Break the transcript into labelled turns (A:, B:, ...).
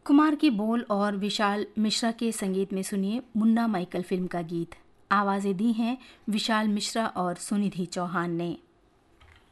A: कुमार की बोल और विशाल मिश्रा के संगीत में सुनिए मुन्ना माइकल फिल्म का गीत। आवाजें दी हैं विशाल मिश्रा और सुनिधि चौहान ने।